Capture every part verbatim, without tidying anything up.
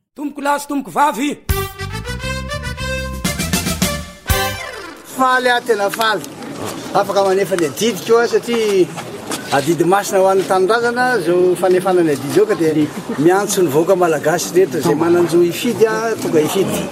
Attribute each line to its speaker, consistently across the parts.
Speaker 1: tomboko lasy tomboko vavy
Speaker 2: faly a tena faly afaka manefa ny adidy koa satria adidy masina ho an'ny tanindrazana zao fanefanany adidy zao ka dia miantso ny vahoaka malagasy rehetra zay mananjo hifidy a tonga hifidy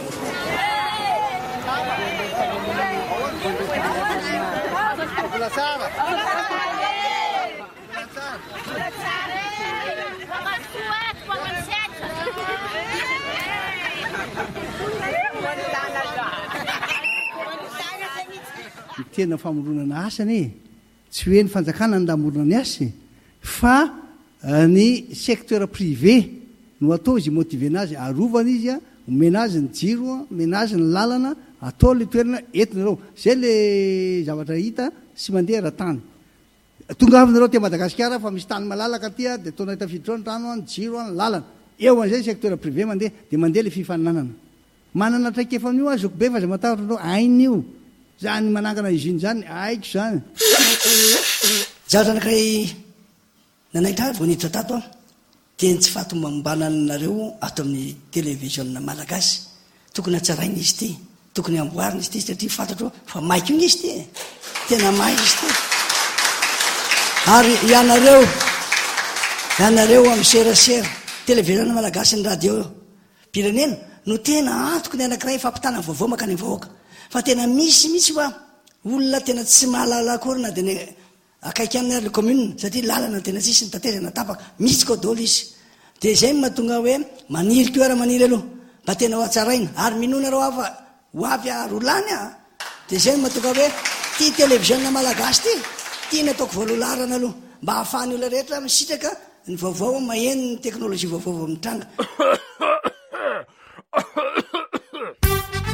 Speaker 2: tena famoronana asany e tsy hoe ny fanjakana ny lamorona ny asy fa ny secteur privé no atao izy motive anazy arovana izy a omena azy ny jiro a omena azy ny lalana atao le toerana entinareo zay le zavatra hita sy mandeha raha-tany tonga avinareo te Madagasikara fa misy tany malalaka tya dia ataonao tafiditra ao ny trano a ny jiro a ny lalana eo an'izay secteur privé mandeha dia mandeha le fifaninanana manana traikefan'io azoko be fa zay matahatra anao ain'io zany manangana izy iny zany aiko zany
Speaker 3: zaho zanakay nanaitra vao niditra tato a teny tsy fatomambananareo ato amin'ny télévision malagasy tokony hatsaraina izy ty tokony amboarina izy ty satria fantatro fa maiko iny izy ty tena mai izy ty ary ianareo ianareo amin'ny serasera télévision malagasy ny radio pirenena no tena antoko ny anakiray fampitana vaovao makany vahoaka fa tena misy misy fa olona tena tsy mahalala akory na dia ny akaiky aminy ary le commune satria lalana tena tsisy ny taterana tapaka misy kodolo izy dia izay mahatonga hoe maniry keo ara maniry aloha mba tena ho atsaraina ary minonareo afa ho avy arolany a dia izay mahatonga hoe ty télévision malagasy ty tiana ataoko voalolarana aloha mba hahafahany olona rehetra misitraka ny vaovao maheno ny teknôlôjia vaovao mitranga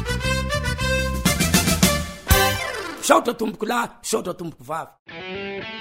Speaker 1: saotra tomboko lahy saotra tomboko vavy